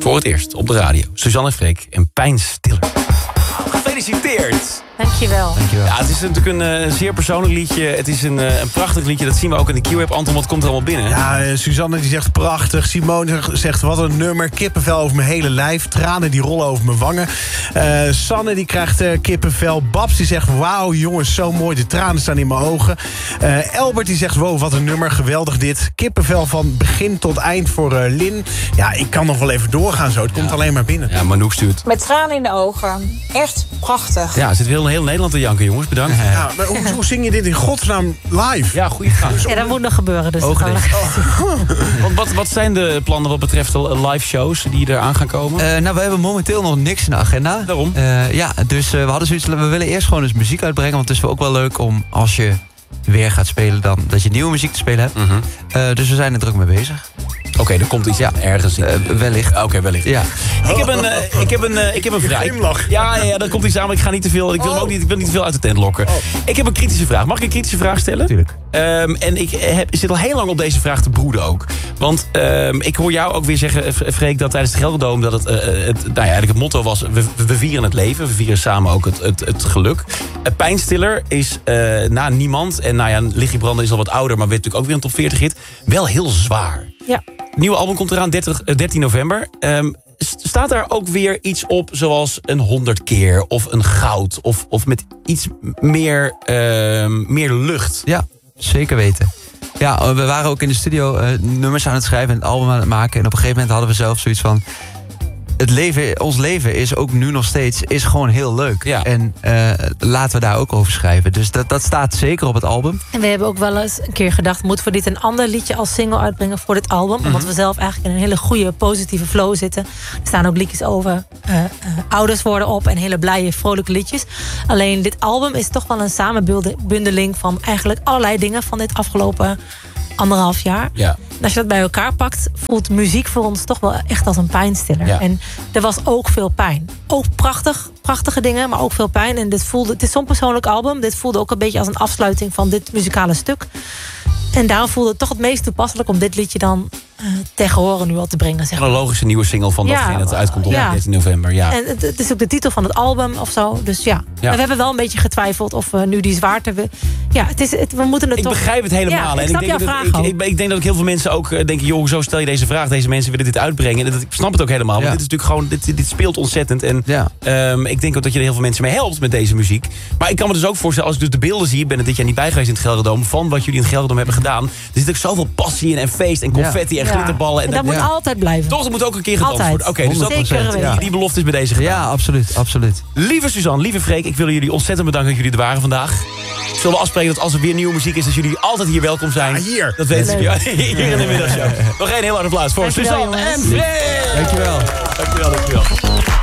Voor het eerst op de radio. Suzanne Freek en Pijnstiller. Gefeliciteerd! Dankjewel. Ja, het is natuurlijk een zeer persoonlijk liedje. Het is een prachtig liedje. Dat zien we ook in de Q-app. Anton, wat komt er allemaal binnen? Ja, Suzanne die zegt prachtig. Simone zegt wat een nummer. Kippenvel over mijn hele lijf. Tranen die rollen over mijn wangen. Sanne die krijgt kippenvel. Babs die zegt wauw jongens, zo mooi. De tranen staan in mijn ogen. Elbert die zegt wow, wat een nummer. Geweldig dit. Kippenvel van begin tot eind voor Lin. Ja, ik kan nog wel even doorgaan zo. Het komt alleen maar binnen. Ja, Manouk stuurt. Met tranen in de ogen. Echt prachtig. Ja, zit heel Nederland te janken, jongens. Bedankt. Ja, maar hoe zing je dit in godsnaam live? Ja, goeie vraag. Ja, dat moet nog gebeuren. Dus Want wat zijn de plannen wat betreft de live shows die er aan gaan komen? Nou, we hebben momenteel nog niks in de agenda. Daarom? Ja, dus we hadden zoiets. We willen eerst gewoon eens muziek uitbrengen. Want het is ook wel leuk om als je weer gaat spelen, dan dat je nieuwe muziek te spelen hebt. Dus we zijn er druk mee bezig. Oké, er komt iets ergens in. Wellicht. Oké, wellicht. Ja. Ik heb een vraag. Glimlach. Ja, er komt iets aan, maar ik ga niet te veel. Ik wil hem ook niet, ik wil niet te veel uit de tent lokken. Ik heb een kritische vraag. Mag ik een kritische vraag stellen? Tuurlijk. En ik zit al heel lang op deze vraag te broeden ook. Want ik hoor jou ook weer zeggen, Freek, dat tijdens de Gelderdoom dat eigenlijk het motto was, we vieren het leven. We vieren samen ook het geluk. Pijnstiller is na Niemand. En Liggie Branden is al wat ouder, maar werd natuurlijk ook weer een top 40 hit. Wel heel zwaar. Ja. Nieuwe album komt eraan 13 november. Staat daar ook weer iets op zoals een 100 keer of een goud? Of met iets meer lucht? Ja, zeker weten. Ja, we waren ook in de studio nummers aan het schrijven en het album aan het maken. En op een gegeven moment hadden we zelf zoiets van, ons leven is ook nu nog steeds is gewoon heel leuk. Ja. En laten we daar ook over schrijven. Dus dat staat zeker op het album. En we hebben ook wel eens een keer gedacht, moeten we dit een ander liedje als single uitbrengen voor dit album? Omdat we zelf eigenlijk in een hele goede, positieve flow zitten. Er staan ook liedjes over ouders worden op en hele blije, vrolijke liedjes. Alleen dit album is toch wel een samenbundeling van eigenlijk allerlei dingen van dit afgelopen 1,5 jaar. Ja. En als je dat bij elkaar pakt, voelt muziek voor ons toch wel echt als een pijnstiller. Ja. En er was ook veel pijn. Ook prachtige dingen, maar ook veel pijn. En het is zo'n persoonlijk album. Dit voelde ook een beetje als een afsluiting van dit muzikale stuk. En daarom voelde het toch het meest toepasselijk om dit liedje dan tegen horen nu al te brengen. Zeg maar. Een logische nieuwe single van datgene dat uitkomt op 13 november. Ja. En het is ook de titel van het album of zo. Dus ja. En we hebben wel een beetje getwijfeld of we nu die zwaarte... Ja, we moeten het ik toch... begrijp het helemaal. Ja, en ik denk dat ook heel veel mensen ook denken, joh, zo stel je deze vraag. Deze mensen willen dit uitbrengen. Ik snap het ook helemaal. Want dit is natuurlijk gewoon, dit speelt ontzettend. En ik denk ook dat je er heel veel mensen mee helpt met deze muziek. Maar ik kan me dus ook voorstellen, als ik dus de beelden zie, ik ben er dit jaar niet bij geweest in het Gelderdoom, van wat jullie in het Gelderdoom hebben gedaan. Er zit ook zoveel passie in en feest en confetti en glitterballen. En dat moet altijd blijven. Toch, dat moet ook een keer gedanst worden. Oké, dus die belofte is bij deze gedaan. Ja, absoluut. Lieve Suzanne, lieve Freek, ik wil jullie ontzettend bedanken dat jullie er waren vandaag. Zullen we afspreken dat als er weer nieuwe muziek is, dat jullie altijd hier welkom zijn? Hier. Dat weten we. Hier in de middagshow. Nog één heel hard applaus voor Suzanne en Freek. Dankjewel. Dankjewel.